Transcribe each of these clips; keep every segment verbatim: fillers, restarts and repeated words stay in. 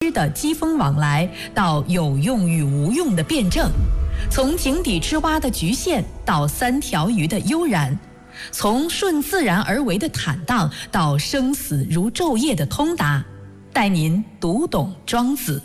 的机锋往来到有用与无用的辩证，从井底之蛙的局限到三条鱼的悠然，从顺自然而为的坦荡到生死如昼夜的通达，带您读懂庄子。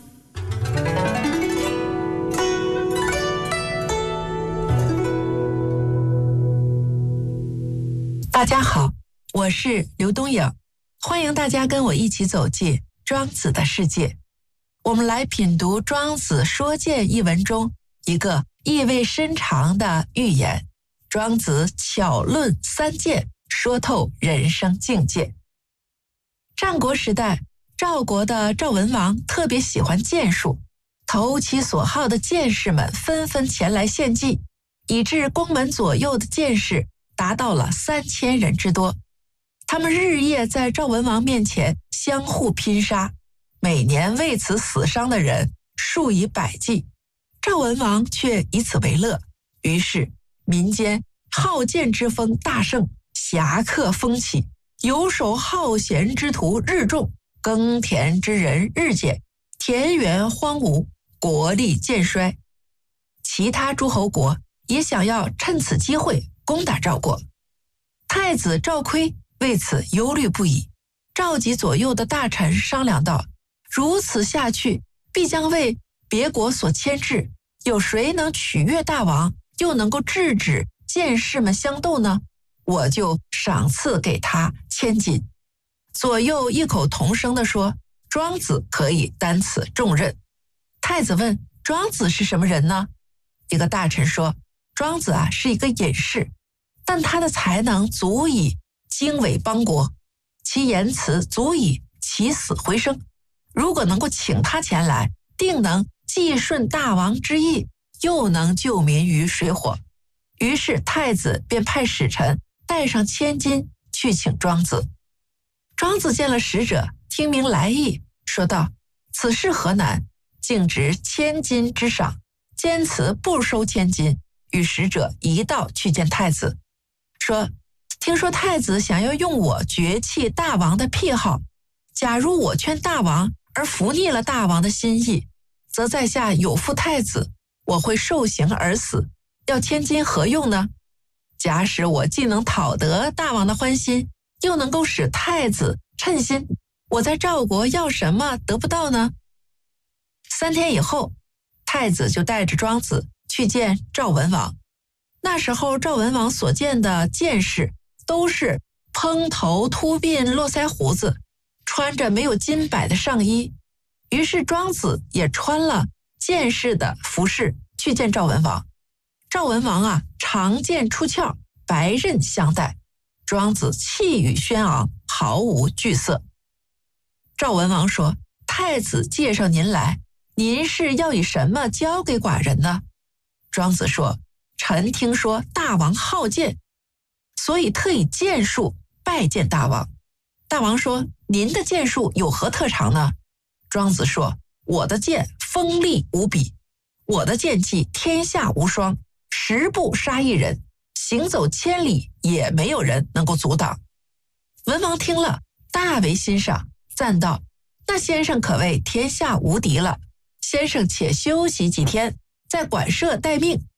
大家好，我是刘东颖，欢迎大家跟我一起走进庄子的世界。我们来品读庄子说谏一文中一个意味深长的寓言。庄子巧论三谏，说透人生境界。战国时代，赵国的赵文王特别喜欢剑术，投其所好的剑士们纷纷前来献计，以致宫门左右的剑士达到了三千人之多。他们日夜在赵文王面前相互拼杀，每年为此死伤的人数以百计。赵文王却以此为乐，于是民间好剑之风大盛，侠客风起，游手好闲之徒日众，耕田之人日减，田园荒芜，国力渐衰。其他诸侯国也想要趁此机会攻打赵国。太子赵悝为此忧虑不已，召集左右的大臣商量道：如此下去，必将为别国所牵制，有谁能取悦大王，又能够制止剑士们相斗呢？我就赏赐给他千金。左右异口同声地说：庄子可以担此重任。太子问：庄子是什么人呢？一个大臣说：庄子啊，是一个隐士，但他的才能足以经纬邦国，其言辞足以起死回生。如果能够请他前来，定能既顺大王之意，又能救民于水火。于是太子便派使臣带上千金去请庄子。庄子见了使者，听明来意，说道：此事何难，竟值千金之赏，坚持不收千金。与使者一道去见太子，说：听说太子想要用我绝弃大王的癖好，假如我劝大王而服逆了大王的心意，则在下有负太子，我会受刑而死，要千金何用呢？假使我既能讨得大王的欢心，又能够使太子称心，我在赵国要什么得不到呢？三天以后，太子就带着庄子去见赵文王。那时候赵文王所见的剑士都是蓬头秃鬓络腮胡子，穿着没有金摆的上衣。于是庄子也穿了剑士的服饰去见赵文王。赵文王啊，长剑出鞘，白刃相待。庄子气宇轩昂，毫无惧色。赵文王说：太子介绍您来，您是要以什么交给寡人呢？庄子说：臣听说大王好剑，所以特以剑术拜见大王。大王说：您的剑术有何特长呢？庄子说：我的剑锋利无比，我的剑技天下无双，十步杀一人，行走千里也没有人能够阻挡。文王听了大为欣赏，赞道：那先生可谓天下无敌了，先生且休息几天，在馆舍待命，